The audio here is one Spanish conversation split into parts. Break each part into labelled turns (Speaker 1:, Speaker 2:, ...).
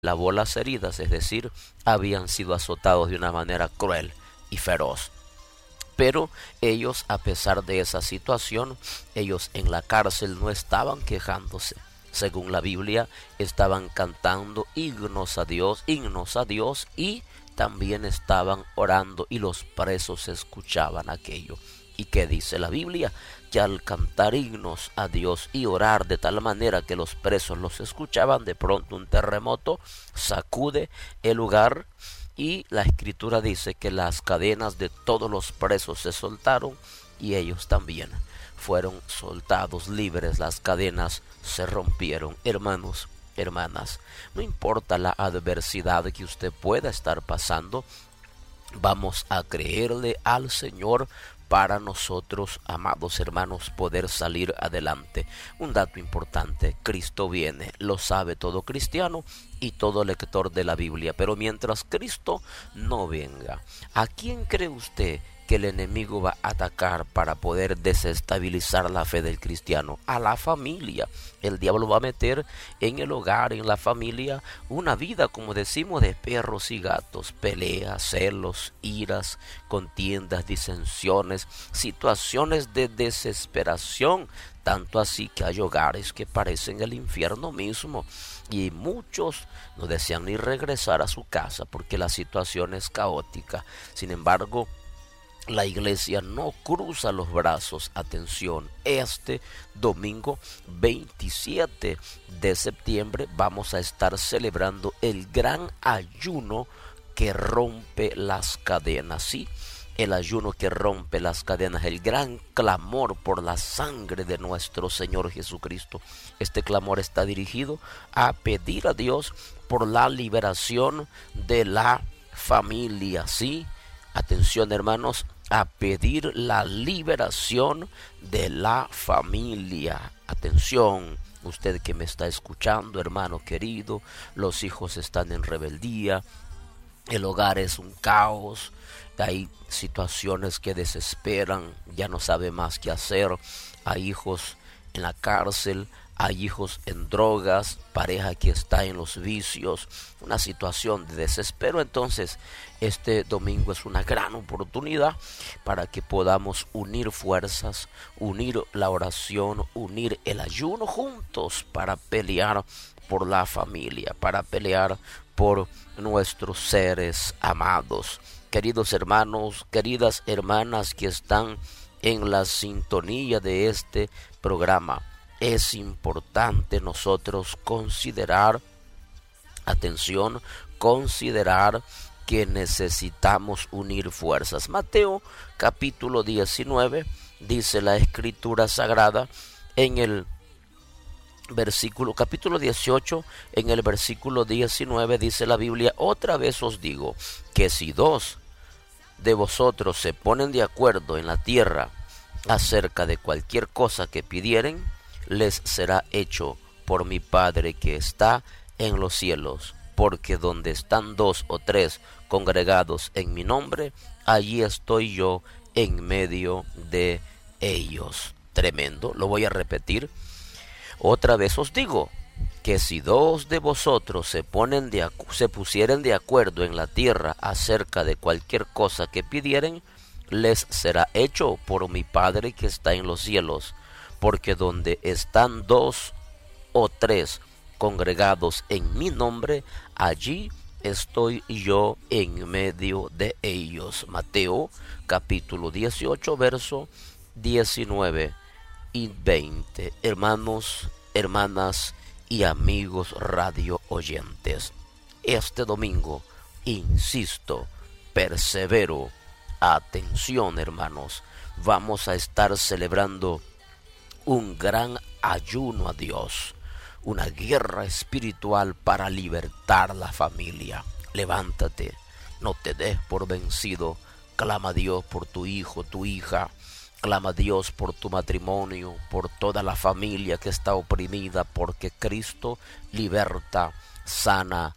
Speaker 1: lavó las heridas, es decir, habían sido azotados de una manera cruel y feroz. Pero ellos, a pesar de esa situación, ellos en la cárcel no estaban quejándose. Según la Biblia, estaban cantando himnos a Dios y también estaban orando y los presos escuchaban aquello. ¿Y qué dice la Biblia? Que al cantar himnos a Dios y orar de tal manera que los presos los escuchaban, de pronto un terremoto sacude el lugar y la Escritura dice que las cadenas de todos los presos se soltaron y ellos también fueron soltados libres, las cadenas se rompieron. Hermanos, hermanas, no importa la adversidad que usted pueda estar pasando, vamos a creerle al Señor para nosotros, amados hermanos, poder salir adelante. Un dato importante: Cristo viene, lo sabe todo cristiano y todo lector de la Biblia, pero mientras Cristo no venga, ¿a quién cree usted que el enemigo va a atacar para poder desestabilizar la fe del cristiano? A la familia. El diablo va a meter en el hogar, en la familia, una vida, como decimos, de perros y gatos: peleas, celos, iras, contiendas, disensiones, situaciones de desesperación, tanto así que hay hogares que parecen el infierno mismo y muchos no desean ni regresar a su casa porque la situación es caótica. Sin embargo, la iglesia no cruza los brazos. Atención, este domingo 27 de septiembre vamos a estar celebrando el gran ayuno que rompe las cadenas. Sí, el ayuno que rompe las cadenas, el gran clamor por la sangre de nuestro Señor Jesucristo. Este clamor está dirigido a pedir a Dios por la liberación de la familia. Sí, atención hermanos, a pedir la liberación de la familia. Atención, usted que me está escuchando, hermano querido, los hijos están en rebeldía, el hogar es un caos, hay situaciones que desesperan, ya no sabe más qué hacer, hay hijos en la cárcel, hay hijos en drogas, pareja que está en los vicios, una situación de desespero. Entonces, este domingo es una gran oportunidad para que podamos unir fuerzas, unir la oración, unir el ayuno juntos para pelear por la familia, para pelear por nuestros seres amados. Queridos hermanos, queridas hermanas que están en la sintonía de este programa, es importante nosotros considerar, atención, considerar que necesitamos unir fuerzas. Mateo capítulo 19 dice la Escritura Sagrada en el capítulo 18, en el versículo 19 dice la Biblia: otra vez os digo que si dos de vosotros se ponen de acuerdo en la tierra acerca de cualquier cosa que pidieren, les será hecho por mi Padre que está en los cielos. Porque donde están 2 o 3 congregados en mi nombre, allí estoy yo en medio de ellos. Tremendo, lo voy a repetir. Otra vez os digo que si 2 de vosotros se pusieren de acuerdo en la tierra acerca de cualquier cosa que pidieren, les será hecho por mi Padre que está en los cielos. Porque donde están 2 o 3 congregados en mi nombre, allí estoy yo en medio de ellos. Mateo capítulo 18, verso 19 y 20. Hermanos, hermanas y amigos radio oyentes, este domingo, insisto, persevero, atención hermanos, vamos a estar celebrando un gran ayuno a Dios, una guerra espiritual para libertar la familia. Levántate, no te des por vencido, clama a Dios por tu hijo, tu hija, clama a Dios por tu matrimonio, por toda la familia que está oprimida, porque Cristo liberta, sana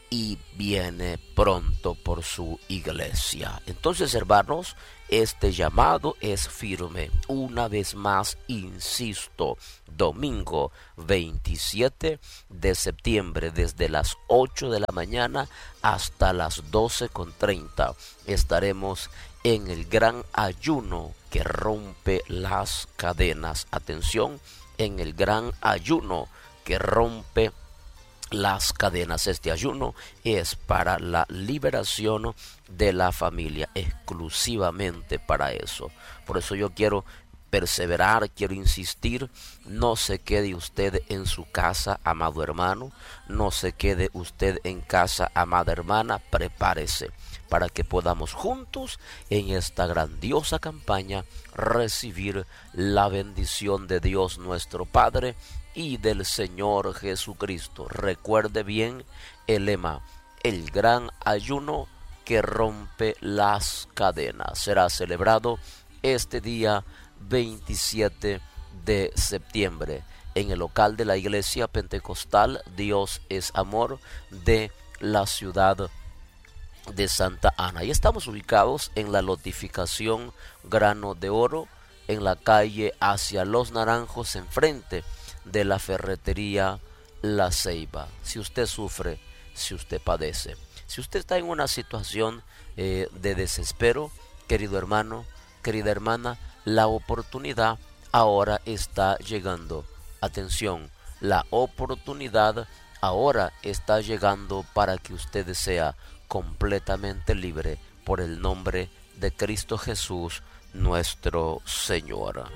Speaker 1: y viene pronto por su iglesia. Entonces, hermanos, este llamado es firme. Una vez más, insisto, domingo 27 de septiembre, desde las 8 de la mañana hasta las 12:30, estaremos en el gran ayuno que rompe las cadenas. Atención, en el gran ayuno que rompe las cadenas. Este ayuno es para la liberación de la familia, exclusivamente para eso. Por eso yo quiero perseverar, quiero insistir. No se quede usted en su casa, amado hermano. No se quede usted en casa, amada hermana. Prepárese para que podamos juntos en esta grandiosa campaña recibir la bendición de Dios nuestro Padre y del Señor Jesucristo. Recuerde bien el lema: el gran ayuno que rompe las cadenas. Será celebrado este día 27 de septiembre en el local de la Iglesia Pentecostal Dios es Amor de la ciudad de Santa Ana. Y estamos ubicados en la lotificación Grano de Oro, en la calle Hacia los Naranjos, enfrente de la ferretería La Ceiba. Si usted sufre, si usted padece, si usted está en una situación de desespero, querido hermano, querida hermana, la oportunidad ahora está llegando. Atención, la oportunidad ahora está llegando para que usted sea completamente libre por el nombre de Cristo Jesús, nuestro Señor.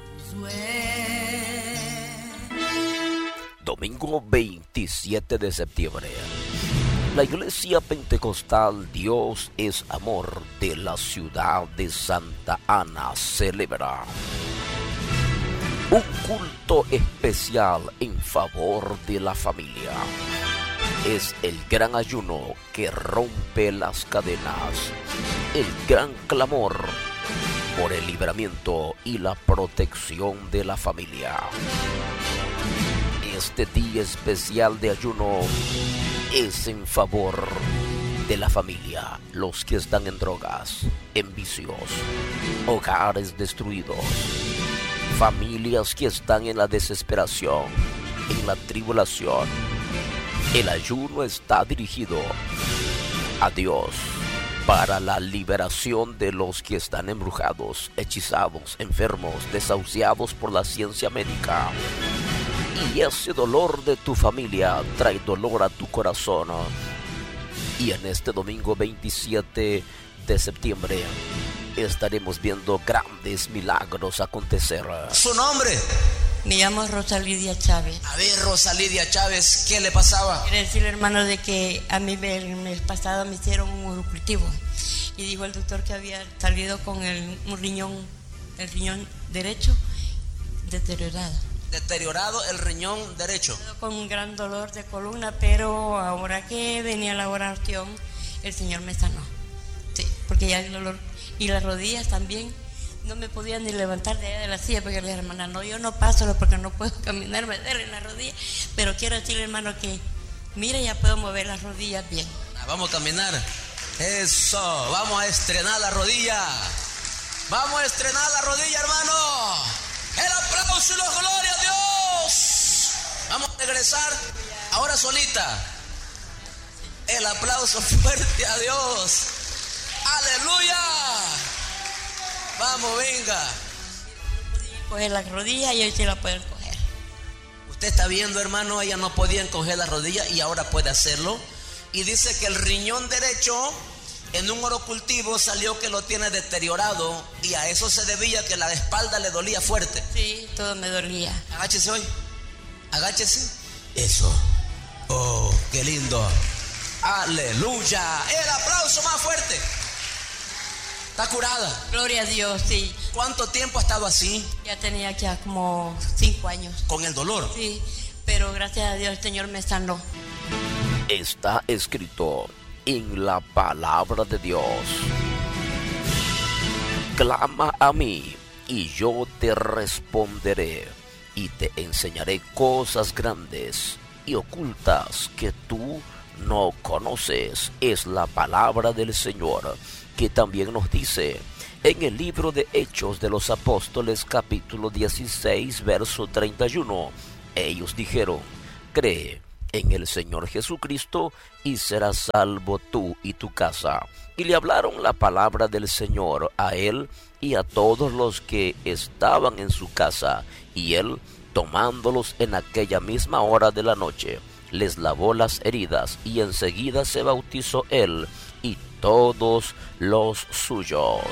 Speaker 1: Domingo 27 de septiembre. La Iglesia Pentecostal Dios es Amor de la ciudad de Santa Ana celebra un culto especial en favor de la familia. Es el gran ayuno que rompe las cadenas, el gran clamor por el libramiento y la protección de la familia. Este día especial de ayuno es en favor de la familia, los que están en drogas, en vicios, hogares destruidos, familias que están en la desesperación, en la tribulación. El ayuno está dirigido a Dios para la liberación de los que están embrujados, hechizados, enfermos, desahuciados por la ciencia médica. Y ese dolor de tu familia trae dolor a tu corazón. Y en este domingo 27 de septiembre estaremos viendo grandes milagros acontecer.
Speaker 2: ¿Su nombre?
Speaker 3: Me llamo Rosa Lidia Chávez.
Speaker 2: A ver, Rosa Lidia Chávez, ¿qué le pasaba?
Speaker 3: Quiero decirle, hermano, de que a mí el mes pasado me hicieron un urocultivo. Y dijo el doctor que había salido con el riñón derecho deteriorado.
Speaker 2: Deteriorado el riñón derecho.
Speaker 3: Con un gran dolor de columna, pero ahora que venía la oración, el Señor me sanó. Sí, porque ya el dolor y las rodillas también. No me podía ni levantar de allá de la silla porque le dije, hermana, no, yo no paso porque no puedo caminar, me duele en la rodilla. Pero quiero decirle, hermano, que mire, ya puedo mover las rodillas bien.
Speaker 2: Vamos a caminar. Eso, vamos a estrenar la rodilla. Vamos a estrenar la rodilla, hermano. El aplauso y la gloria a Dios. Vamos a regresar ahora solita. El aplauso fuerte a Dios. Aleluya. Vamos, venga.
Speaker 3: Coger las rodillas y hoy sí la pueden coger.
Speaker 2: Usted está viendo, hermano, ella no podía coger las rodillas y ahora puede hacerlo. Y dice que el riñón derecho en un orocultivo salió que lo tiene deteriorado y a eso se debía que la espalda le dolía fuerte.
Speaker 3: Sí, todo me dolía.
Speaker 2: Agáchese hoy. Agáchese. Eso. Oh, qué lindo. Aleluya. El aplauso más fuerte. ¿Está curada?
Speaker 3: Gloria a Dios, sí.
Speaker 2: ¿Cuánto tiempo ha estado así?
Speaker 3: Ya tenía ya como 5 años.
Speaker 2: ¿Con el dolor?
Speaker 3: Sí, pero gracias a Dios el Señor me sanó.
Speaker 1: Está escrito en la palabra de Dios: clama a mí y yo te responderé y te enseñaré cosas grandes y ocultas que tú no conoces. Es la palabra del Señor, que también nos dice en el libro de Hechos de los Apóstoles, capítulo 16, verso 31. Ellos dijeron: cree en el Señor Jesucristo y serás salvo tú y tu casa. Y le hablaron la palabra del Señor a él y a todos los que estaban en su casa. Y él, tomándolos en aquella misma hora de la noche, les lavó las heridas, y enseguida se bautizó él y todos los suyos.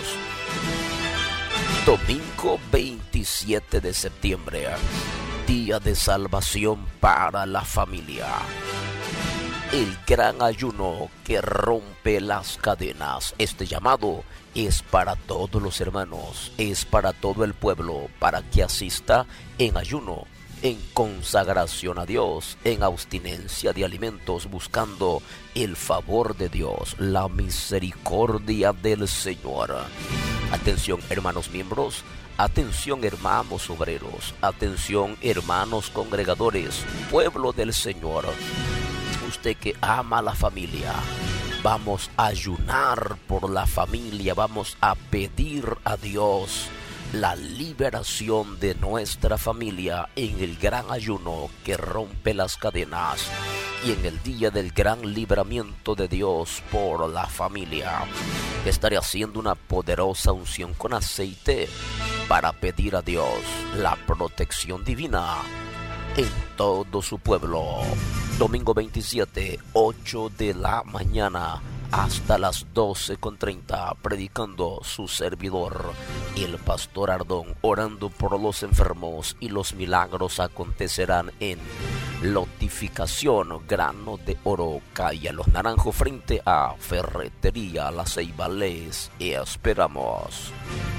Speaker 1: Domingo 27 de septiembre, día de salvación para la familia. El gran ayuno que rompe las cadenas. Este llamado es para todos los hermanos, es para todo el pueblo, para que asista en ayuno, en consagración a Dios, en abstinencia de alimentos, buscando el favor de Dios, la misericordia del Señor. Atención, hermanos miembros. Atención, hermanos obreros. Atención, hermanos congregadores, pueblo del Señor. Usted que ama a la familia, vamos a ayunar por la familia. Vamos a pedir a Dios la liberación de nuestra familia en el gran ayuno que rompe las cadenas, y en el día del gran libramiento de Dios por la familia. Estaré haciendo una poderosa unción con aceite para pedir a Dios la protección divina en todo su pueblo. Domingo 27, 8 de la mañana hasta las 12:30, predicando su servidor, el pastor Ardón, orando por los enfermos, y los milagros acontecerán en Lotificación, Grano de Oro, calle Los Naranjos, frente a Ferretería La Ceiba. Les esperamos.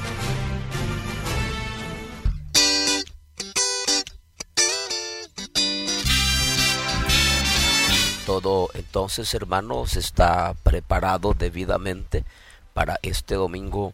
Speaker 1: Todo entonces, hermanos, está preparado debidamente para este domingo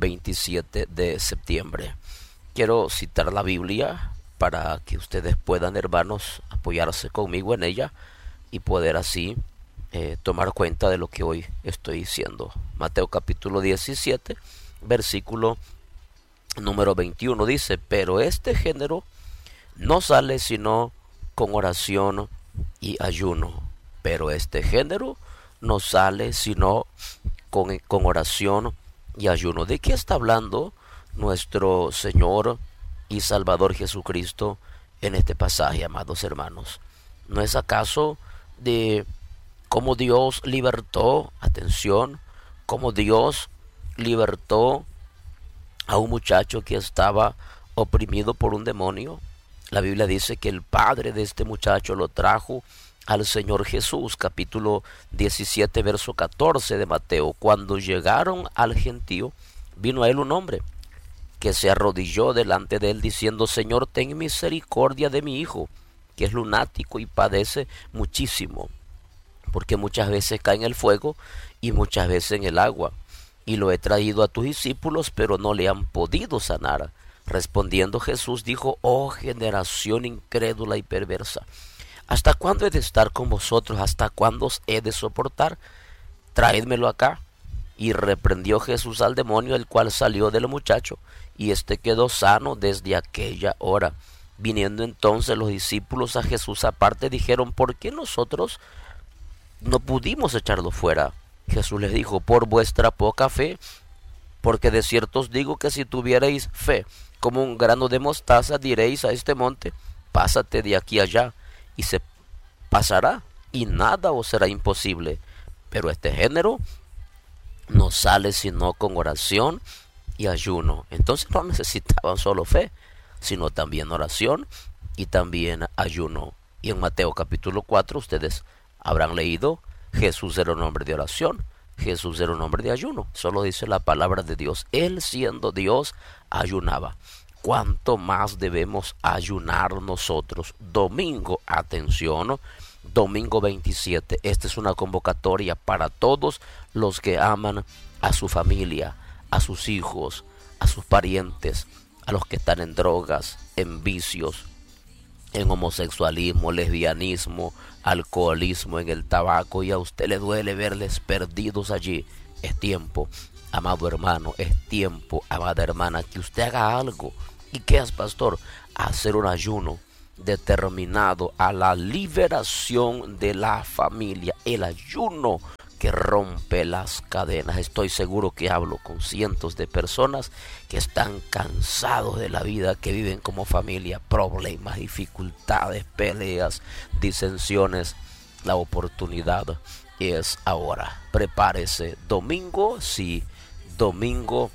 Speaker 1: 27 de septiembre. Quiero citar la Biblia para que ustedes puedan, hermanos, apoyarse conmigo en ella y poder así tomar cuenta de lo que hoy estoy diciendo. Mateo capítulo 17, versículo número 21 dice: pero este género no sale sino con oración y ayuno. Pero este género no sale sino con oración y ayuno. ¿De qué está hablando nuestro Señor y Salvador Jesucristo en este pasaje, amados hermanos? ¿No es acaso de cómo Dios libertó, atención, cómo Dios libertó a un muchacho que estaba oprimido por un demonio? La Biblia dice que el padre de este muchacho lo trajo al Señor Jesús, capítulo 17, verso 14 de Mateo. Cuando llegaron al gentío, vino a él un hombre que se arrodilló delante de él, diciendo: Señor, ten misericordia de mi hijo, que es lunático y padece muchísimo, porque muchas veces cae en el fuego y muchas veces en el agua. Y lo he traído a tus discípulos, pero no le han podido sanar. Respondiendo Jesús dijo: oh generación incrédula y perversa, ¿hasta cuándo he de estar con vosotros? ¿Hasta cuándo os he de soportar? Traédmelo acá. Y reprendió Jesús al demonio, el cual salió del muchacho, y éste quedó sano desde aquella hora. Viniendo entonces los discípulos a Jesús aparte, dijeron: ¿por qué nosotros no pudimos echarlo fuera? Jesús les dijo: por vuestra poca fe, porque de cierto os digo que si tuvierais fe como un grano de mostaza, diréis a este monte: pásate de aquí allá, y se pasará, y nada os será imposible. Pero este género no sale sino con oración y ayuno. Entonces no necesitaban solo fe, sino también oración y también ayuno. Y en Mateo capítulo 4 ustedes habrán leído: Jesús era un hombre de oración, Jesús era un hombre de ayuno. Solo dice la palabra de Dios: él, siendo Dios, ayunaba. ¿Cuánto más debemos ayunar nosotros? Domingo, atención, domingo 27. Esta es una convocatoria para todos los que aman a su familia, a sus hijos, a sus parientes, a los que están en drogas, en vicios, en homosexualismo, lesbianismo, alcoholismo, en el tabaco, y a usted le duele verles perdidos allí. Es tiempo, amado hermano, es tiempo, amada hermana, que usted haga algo. ¿Y qué es, pastor? Hacer un ayuno determinado a la liberación de la familia, el ayuno que rompe las cadenas. Estoy seguro que hablo con cientos de personas que están cansados de la vida, que viven como familia, problemas, dificultades, peleas, disensiones. La oportunidad es ahora. Prepárese. Domingo, sí, domingo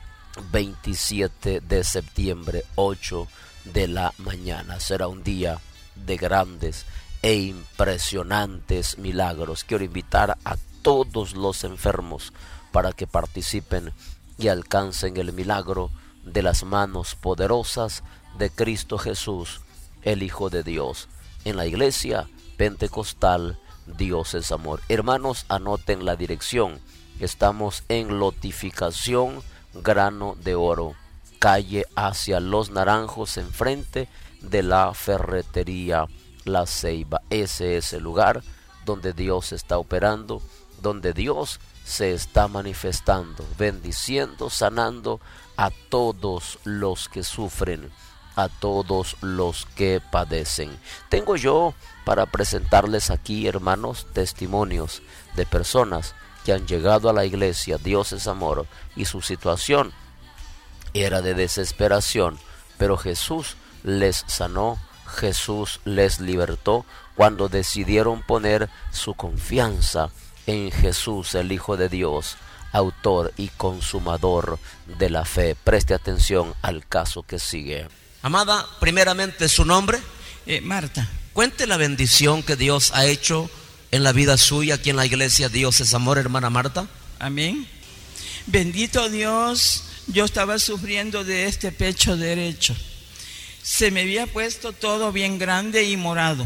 Speaker 1: 27 de septiembre, 8 de la mañana. Será un día de grandes e impresionantes milagros. Quiero invitar a todos los enfermos para que participen y alcancen el milagro de las manos poderosas de Cristo Jesús, el Hijo de Dios, en la iglesia pentecostal Dios es Amor. Hermanos, anoten la dirección. Estamos en Lotificación Grano de Oro, calle hacia Los Naranjos, enfrente de la ferretería La Ceiba. Ese es el lugar donde Dios está operando, donde Dios se está manifestando, bendiciendo, sanando a todos los que sufren, a todos los que padecen. Tengo yo para presentarles aquí, hermanos, testimonios de personas que han llegado a la iglesia Dios es Amor y su situación era de desesperación, pero Jesús les sanó, Jesús les libertó cuando decidieron poner su confianza en Jesús, el Hijo de Dios, autor y consumador de la fe. Preste atención al caso que sigue.
Speaker 2: Amada, primeramente su nombre.
Speaker 4: Marta.
Speaker 2: Cuente la bendición que Dios ha hecho en la vida suya aquí en la iglesia Dios es Amor, hermana Marta.
Speaker 4: Amén. Bendito Dios, yo estaba sufriendo de este pecho derecho. Se me había puesto todo bien grande y morado.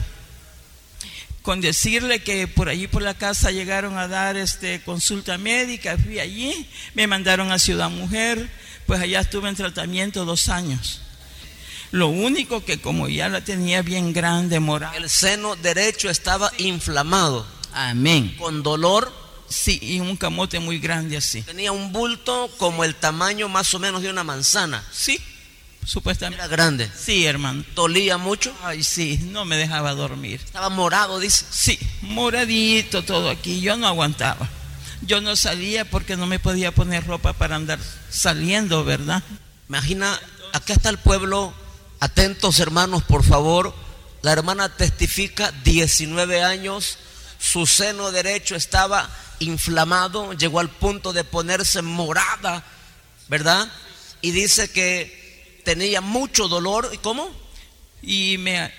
Speaker 4: Con decirle que por allí por la casa llegaron a dar consulta médica, fui allí, me mandaron a Ciudad Mujer, pues allá estuve en tratamiento 2 años. Lo único que como ya la tenía bien grande, morada.
Speaker 2: El seno derecho estaba inflamado.
Speaker 4: Amén.
Speaker 2: Con dolor.
Speaker 4: Sí, y un camote muy grande así.
Speaker 2: Tenía un bulto como el tamaño más o menos de una manzana.
Speaker 4: Sí, supuestamente.
Speaker 2: Era grande.
Speaker 4: Sí, hermano.
Speaker 2: ¿Dolía mucho?
Speaker 4: Ay, sí, no me dejaba dormir.
Speaker 2: Estaba morado, dice.
Speaker 4: Sí, moradito todo aquí. Yo no aguantaba. Yo no salía porque no me podía poner ropa para andar saliendo, ¿verdad?
Speaker 2: Imagina, acá está el pueblo. Atentos, hermanos, por favor. La hermana testifica, 19 años, su seno derecho estaba inflamado, llegó al punto de ponerse morada, ¿verdad? Y dice que tenía mucho dolor. ¿Y cómo?
Speaker 4: Y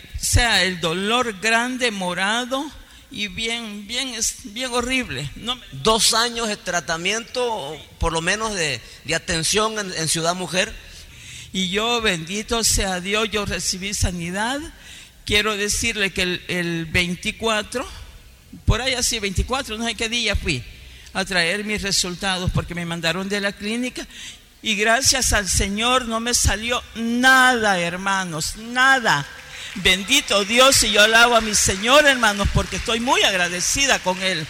Speaker 4: el dolor grande, morado y bien horrible.
Speaker 2: 2 años de tratamiento, por lo menos de atención en Ciudad Mujer.
Speaker 4: Y yo, bendito sea Dios, yo recibí sanidad. Quiero decirle que el 24, por ahí así, 24, no sé qué día fui a traer mis resultados porque me mandaron de la clínica. Y gracias al Señor no me salió nada, hermanos, nada. Bendito Dios, y yo alabo a mi Señor, hermanos, porque estoy muy agradecida con Él.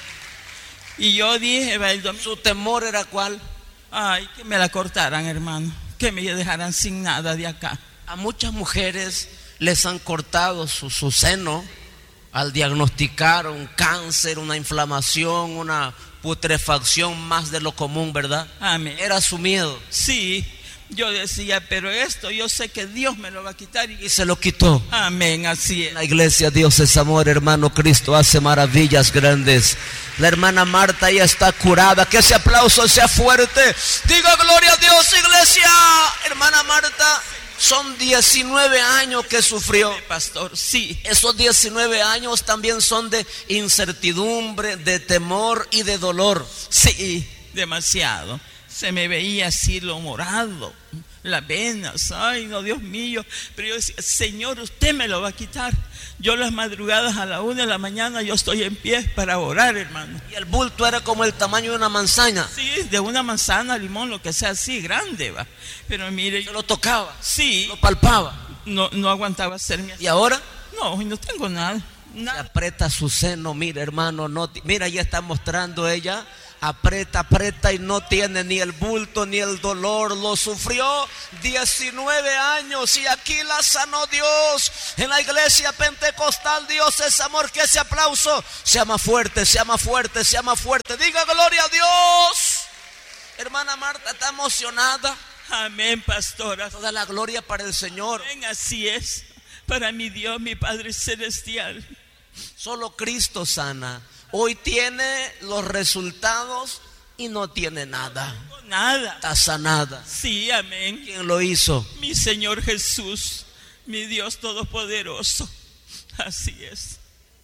Speaker 4: Y yo dije,
Speaker 2: ¿su temor era cuál?
Speaker 4: Ay, que me la cortaran, hermano, que me dejaran sin nada de acá.
Speaker 2: A muchas mujeres les han cortado su seno al diagnosticar un cáncer, una inflamación, una putrefacción más de lo común, ¿verdad?
Speaker 4: Amén.
Speaker 2: Era su miedo.
Speaker 4: Sí, yo decía, pero esto yo sé que Dios me lo va a quitar.
Speaker 2: Y se lo quitó.
Speaker 4: Amén, así es.
Speaker 2: La iglesia Dios es Amor, hermano. Cristo hace maravillas grandes. La hermana Marta ya está curada. Que ese aplauso sea fuerte. Diga gloria a Dios, iglesia. Hermana Marta, son 19 años que sufrió.
Speaker 4: Pastor, sí.
Speaker 2: Esos 19 años también son de incertidumbre, de temor y de dolor.
Speaker 4: Sí, demasiado. Se me veía así lo morado, las venas, ay no, Dios mío. Pero yo decía, Señor, usted me lo va a quitar. Yo las madrugadas a la 1 de la mañana yo estoy en pie para orar, hermano.
Speaker 2: Y el bulto era como el tamaño de una manzana.
Speaker 4: Sí, de una manzana, limón, lo que sea así, grande, va. Pero mire,
Speaker 2: ¿se lo tocaba?
Speaker 4: Sí.
Speaker 2: ¿Lo palpaba?
Speaker 4: no aguantaba hacerme así.
Speaker 2: ¿Y ahora?
Speaker 4: No, no tengo nada.
Speaker 2: Se aprieta su seno, mira hermano, mira, ya está mostrando ella, aprieta y no tiene ni el bulto ni el dolor. Lo sufrió 19 años y aquí la sanó Dios. En la iglesia pentecostal Dios es amor. Que ese aplauso sea más fuerte, sea más fuerte, sea más fuerte. Diga gloria a Dios. Hermana Marta está emocionada.
Speaker 4: Amén, pastora.
Speaker 2: Toda la gloria para el Señor.
Speaker 4: Amén, así es. Para mi Dios, mi Padre Celestial.
Speaker 2: Solo Cristo sana. Hoy tiene los resultados y no tiene nada.
Speaker 4: Nada.
Speaker 2: Está sanada.
Speaker 4: Sí, amén.
Speaker 2: ¿Quién lo hizo?
Speaker 4: Mi Señor Jesús, mi Dios Todopoderoso. Así es.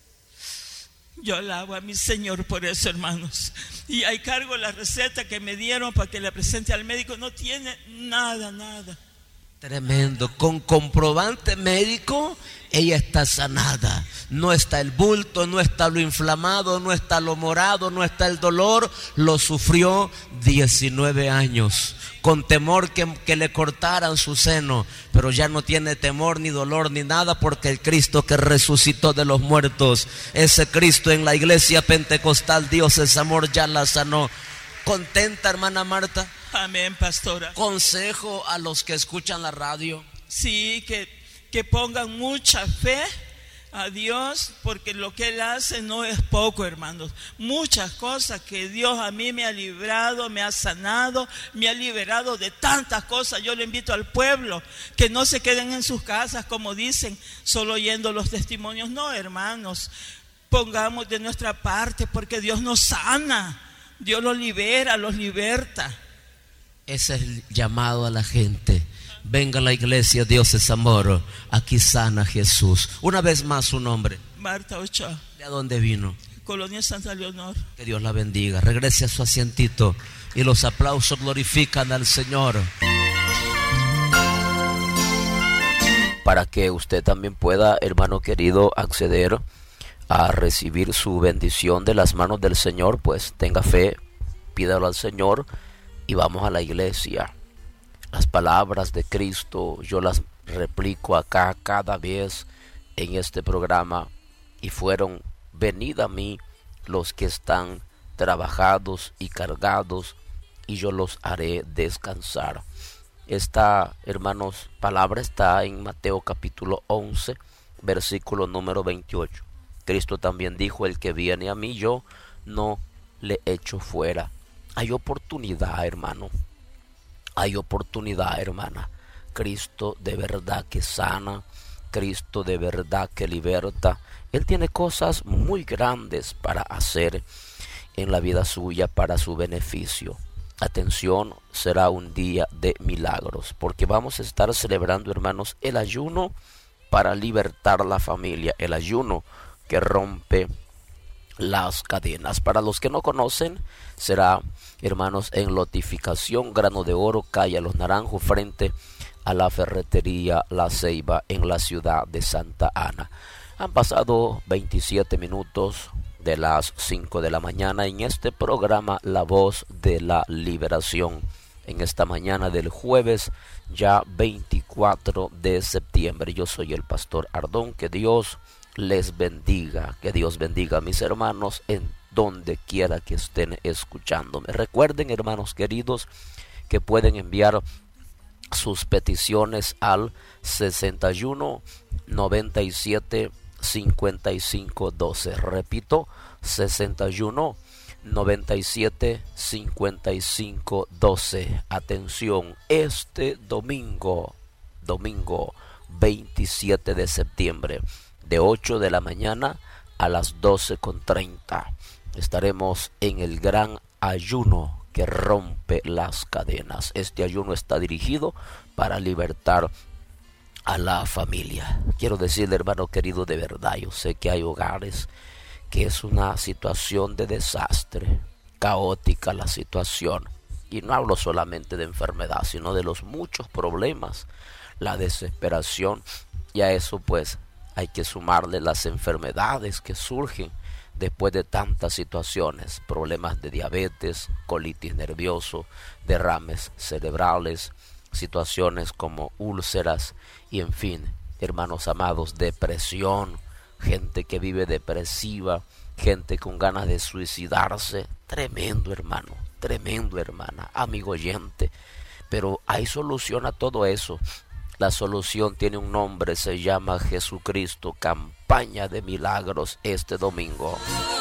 Speaker 4: Yo alabo a mi Señor por eso, hermanos. Y ahí cargo la receta que me dieron para que la presente al médico. No tiene nada.
Speaker 2: Tremendo. Con comprobante médico, ella está sanada. No está el bulto, no está lo inflamado, no está lo morado, no está el dolor. Lo sufrió 19 años. Con temor que le cortaran su seno, pero ya no tiene temor ni dolor ni nada, porque el Cristo que resucitó de los muertos, ese Cristo en la iglesia pentecostal, Dios es amor, ya la sanó. ¿Contenta, hermana Marta?
Speaker 4: Amén, pastora.
Speaker 2: Consejo a los que escuchan la radio.
Speaker 4: Sí, que pongan mucha fe a Dios, porque lo que Él hace no es poco, hermanos. Muchas cosas que Dios a mí me ha librado, me ha sanado, me ha liberado de tantas cosas. Yo le invito al pueblo que no se queden en sus casas, como dicen, solo oyendo los testimonios. No, hermanos, pongamos de nuestra parte, porque Dios nos sana, Dios los libera, los liberta.
Speaker 2: Ese es el llamado a la gente. Venga a la iglesia, Dios es amor. Aquí sana Jesús. Una vez más su nombre.
Speaker 4: Marta Ochoa.
Speaker 2: ¿De dónde vino?
Speaker 4: Colonia Santa Leonor.
Speaker 2: Que Dios la bendiga. Regrese a su asientito y los aplausos glorifican al Señor.
Speaker 1: Para que usted también pueda, hermano querido, acceder a recibir su bendición de las manos del Señor, pues tenga fe, pídalo al Señor y vamos a la iglesia. Las palabras de Cristo yo las replico acá cada vez en este programa, y fueron: venid a mí los que están trabajados y cargados, y yo los haré descansar. Esta, hermanos, palabra está en Mateo capítulo 11, versículo número 28. Cristo también dijo: el que viene a mí yo no le echo fuera. Hay oportunidad, hermano. Hay oportunidad, hermana. Cristo de verdad que sana. Cristo de verdad que liberta. Él tiene cosas muy grandes para hacer en la vida suya para su beneficio. Atención, será un día de milagros, porque vamos a estar celebrando, hermanos, el ayuno para libertar la familia. El ayuno que rompe las cadenas. Para los que no conocen, será, hermanos, en Lotificación Grano de Oro, calle Los Naranjos, frente a la ferretería La Ceiba, en la ciudad de Santa Ana. Han pasado 27 minutos de las 5 de la mañana en este programa La Voz de la Liberación, en esta mañana del jueves ya 24 de septiembre. Yo soy el pastor Ardón. Que Dios les bendiga, que Dios bendiga a mis hermanos en donde quiera que estén escuchándome. Recuerden, hermanos queridos, que pueden enviar sus peticiones al 61 97 55 12. Repito, 61 97 55 12. Atención, este domingo 27 de septiembre, de 8 de la mañana a las 12:30, estaremos en el gran ayuno que rompe las cadenas. Este ayuno está dirigido para libertar a la familia. Quiero decirle, hermano querido, de verdad, yo sé que hay hogares que es una situación de desastre, caótica la situación, y no hablo solamente de enfermedad, sino de los muchos problemas, la desesperación, y a eso pues hay que sumarle las enfermedades que surgen después de tantas situaciones: problemas de diabetes, colitis nervioso, derrames cerebrales, situaciones como úlceras y en fin, hermanos amados, depresión, gente que vive depresiva, gente con ganas de suicidarse. Tremendo, hermano, tremendo, hermana, amigo oyente. Pero hay solución a todo eso. La solución tiene un nombre, se llama Jesucristo. Campaña de milagros este domingo.